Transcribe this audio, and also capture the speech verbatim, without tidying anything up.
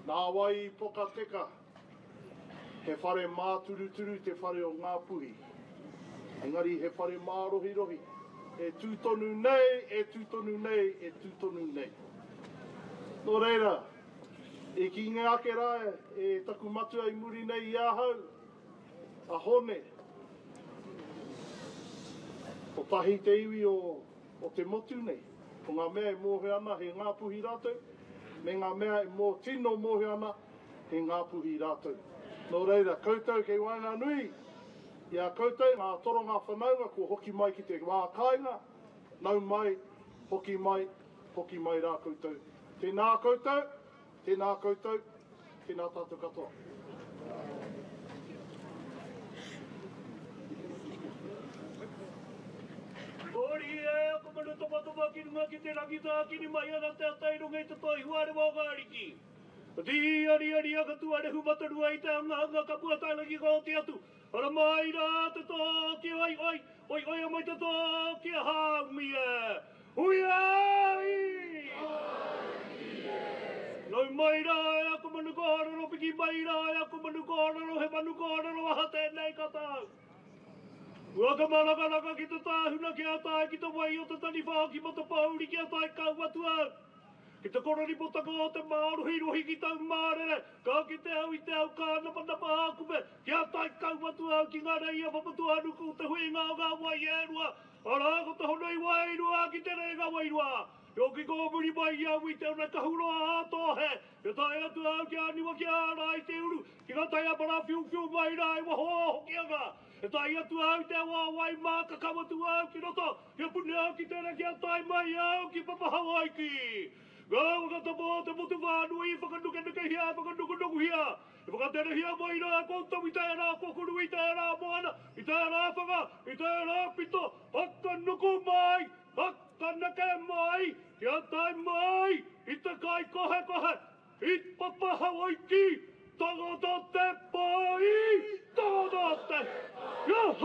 Nā wai poka teka, he whare māturu turu te whare o ngā puhi. Engari he whare mārohi rohi. E tūtonu nei, e tūtonu nei, e tūtonu nei. Nō reira, e ki ngā ake rae, e taku matu ai muri nei i ahau, a hone. O tahi te iwi o, o te motu nei, o ngā mea e mōhe ana he ngā puhi rātou, me ngā mea e mō tino mōhe ana he ngā puhi rātou. Nō reira, koutou kei Wainganui, ia koutou ngā toronga whanaunga ko hoki mai ki te wā kāinga, nau mai, hoki mai, hoki mai rā koutou. Tēnā koutou, tēnā koutou, tēnā tātou katoa. Ori e, ako manu topa topa ki runga ki te rangi tā kini mai ana te atai runga i te toi huare mō gāriki. Ti ari ari aka tuare humataru ai te anga anga kapua tailaki ko te atu. Ara mai rā te tō ki oi oi, oi oi a mai te tō ki a haumi e. Hui ai! Nau mai rā e ako manu kōrero piki mai rā e ako manu kōrero he manu kōrero aha tēnei katau. Waka maraka raka ki te tāhuna ki a tāi ki te wai o te tani whāki mo te pauri ki a tāi kau watu au. Ki te korori potaka o te mārohi rohi ki tau mārere, ka ki te au i te au ka napa napa ākume, ki a tāi kau watu au ki ngā rei a whapatu anu ko te hui ngā ngā wai e rua, ara ko te honei wai rua ki te rei ngā wai rua. Yo ki kōmuri mai i au i te una kahuroa ātohe, e tai atu au ki aniwa ki āra i te uru, ki ngā tai apara whiu whiu mai rā i waho hoki anga. E tai atu au te awa wai mā kakawatu au ki roto, ki a pune au ki tēnā ki a tai mai au ki papahau ai ki. Ngā waka tapo te motu whānui, whakanuke nuke hia, whakanuku nuku hia. E whakatera hia mai rā koutou i tērā kokuru, i tērā moana, i tērā whaka, i tērā pito, whakanuku mai, whakanake mai, ki a tai mai, i te kai kohe kohe, i papahau ai ki, tagata te pai, tagata te, ia